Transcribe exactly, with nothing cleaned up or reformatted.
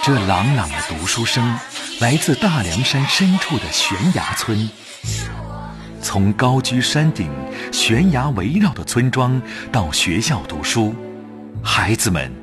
这朗朗的读书声来自大凉山深处的悬崖村。从高居山顶、悬崖围绕的村庄到学校读书，孩子们